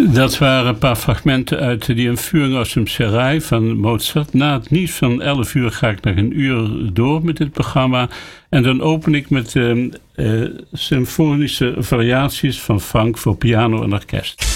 Dat waren een paar fragmenten uit die Entführung aus dem Serail van Mozart. Na het nieuws van 11 uur ga ik nog een uur door met dit programma. En dan open ik met symfonische variaties van Frank voor piano en orkest.